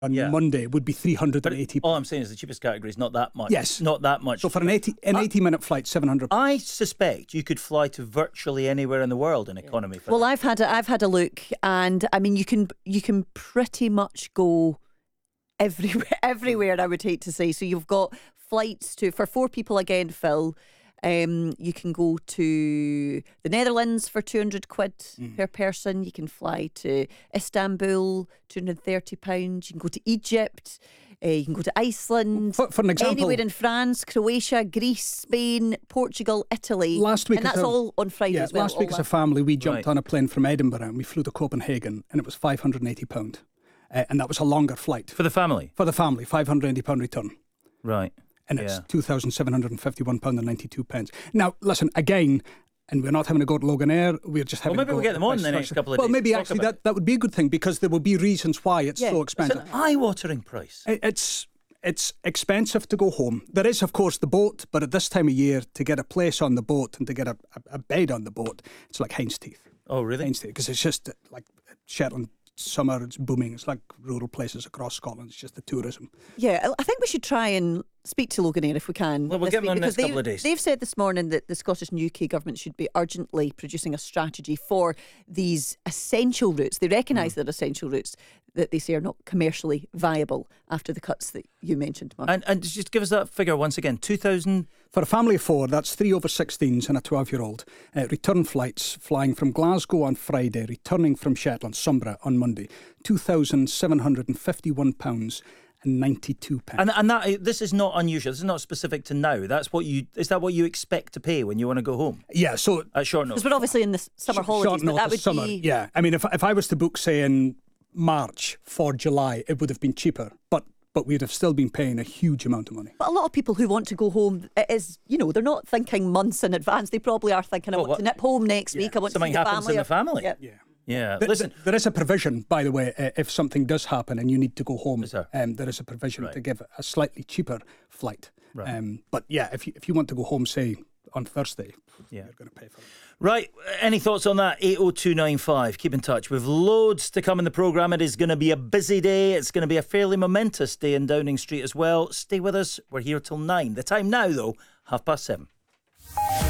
on Yeah. Monday would be £380. All I'm saying is the cheapest category is not that much. Yes. Not that much. So for an 80-minute flight, £700. I suspect you could fly to virtually anywhere in the world in economy. For Well, that. I've had a look, and I mean, you can pretty much go everywhere. I would hate to say. So you've got flights for 4 people again, Phil. You can go to the Netherlands for £200 per person. You can fly to Istanbul, £230. You can go to Egypt. You can go to Iceland. For an example, anywhere in France, Croatia, Greece, Spain, Portugal, Italy. Last week, and that's all on Friday as well. Last week, as a family, we jumped Right. on a plane from Edinburgh and we flew to Copenhagen, and it was £580, and that was a longer flight For the family. for the family. £580 return. Right. And it's Yeah. £2,751.92. Now, listen, again, and we're not having to go to Loganair, we're just having Well, maybe to go we'll get them on vice in the next versa. couple of Well, days maybe to talk actually about that would be a good thing, because there will be reasons why it's so It's expensive. an eye-watering price. It's expensive to go home. There is, of course, the boat, but at this time of year, to get a place on the boat and to get a bed on the boat, it's like hen's teeth. Oh, really? Hen's teeth, because it's just like Shetland summer, it's booming. It's like rural places across Scotland. It's just the tourism. Yeah, I think we should try and speak to Loganair if we can. Well, we'll this get them week, on the because next couple of days. They've said this morning that the Scottish and UK government should be urgently producing a strategy for these essential routes. They recognise they're essential routes that they say are not commercially viable after the cuts that you mentioned, Mark. And just give us that figure once again. 2,000. For a family of 4, that's 3 over 16s and a 12-year-old. Return flights flying from Glasgow on Friday, returning from Shetland, Sombra on Monday. £2,751.92. And that this is not unusual. This is not specific to now. Is that what you expect to pay when you want to go home Yeah, so at short notice? Because we're obviously in the summer holidays, short but that notice would summer. be... Yeah, I mean, if I was to book, say, in March for July, it would have been cheaper, but we'd have still been paying a huge amount of money. But a lot of people who want to go home, it is, they're not thinking months in advance. They probably are thinking, I want to nip home next week. I want Something to see the happens family. in the family. Yeah. Yeah. Yeah. There, Listen. there is a provision, by the way, if something does happen and you need to go home. Is there? There is a provision Right. to give a slightly cheaper flight. Right. But yeah, if you want to go home, say, on Thursday, Yeah. you're going to pay for it. Right, any thoughts on that? 80295. Keep in touch. We've loads to come in the programme. It is going to be a busy day. It's going to be a fairly momentous day in Downing Street as well. Stay with us. We're here till 9. The time now, though, 7:30.